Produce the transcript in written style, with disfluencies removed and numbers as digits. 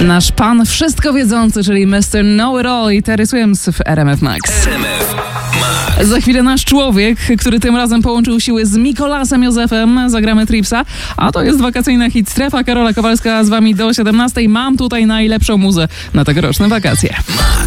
Nasz pan wszystko wiedzący, czyli Mr. Know-It-All i Terry Swims w RMF Max. Za chwilę nasz człowiek, który tym razem połączył siły z Mikolasem Józefem. Zagramy Tripsa, a to jest wakacyjna hit strefa. Karola Kowalska z wami do 17. Mam tutaj najlepszą muzę na tegoroczne wakacje.